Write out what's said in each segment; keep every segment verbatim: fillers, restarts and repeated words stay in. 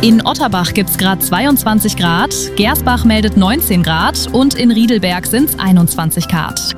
In Otterbach gibt es gerade zweiundzwanzig Grad, Gersbach meldet neunzehn Grad und in Riedelberg sind es einundzwanzig Grad.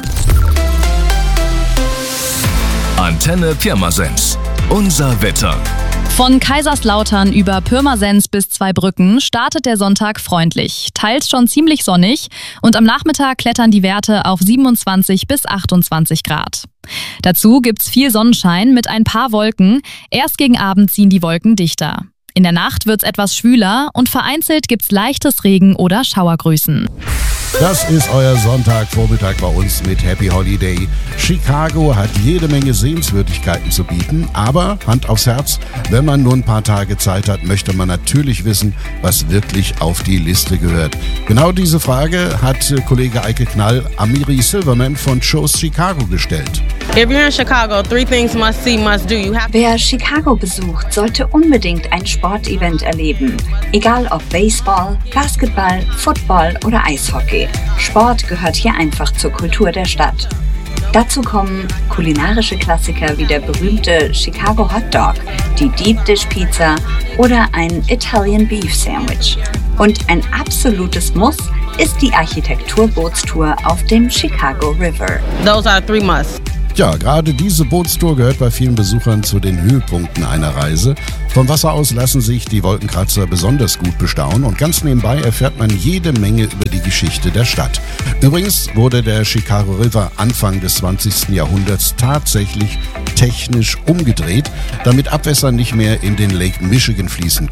Antenne Pirmasens. Unser Wetter. Von Kaiserslautern über Pirmasens bis Zweibrücken startet der Sonntag freundlich, teils schon ziemlich sonnig und am Nachmittag klettern die Werte auf siebenundzwanzig bis achtundzwanzig Grad. Dazu gibt's viel Sonnenschein mit ein paar Wolken, erst gegen Abend ziehen die Wolken dichter. In der Nacht wird's etwas schwüler und vereinzelt gibt's leichtes Regen- oder Schauergrüßen. Das ist euer Sonntagvormittag bei uns mit Happy Holiday. Chicago hat jede Menge Sehenswürdigkeiten zu bieten, aber Hand aufs Herz, wenn man nur ein paar Tage Zeit hat, möchte man natürlich wissen, was wirklich auf die Liste gehört. Genau diese Frage hat Kollege Eike Knall Amiri Silverman von Shows Chicago gestellt. If you're in Chicago, three things must see, must do. You have Wer Chicago besucht, sollte unbedingt ein Sportevent erleben. Egal ob Baseball, Basketball, Football oder Eishockey. Sport gehört hier einfach zur Kultur der Stadt. Dazu kommen kulinarische Klassiker wie der berühmte Chicago Hot Dog, die Deep Dish Pizza oder ein Italian Beef Sandwich. Und ein absolutes Muss ist die Architekturbootstour auf dem Chicago River. Those are three musts. Ja, gerade diese Bootstour gehört bei vielen Besuchern zu den Höhepunkten einer Reise. Vom Wasser aus lassen sich die Wolkenkratzer besonders gut bestaunen und ganz nebenbei erfährt man jede Menge über die Geschichte der Stadt. Übrigens wurde der Chicago River Anfang des zwanzigsten Jahrhunderts tatsächlich technisch umgedreht, damit Abwässer nicht mehr in den Lake Michigan fließen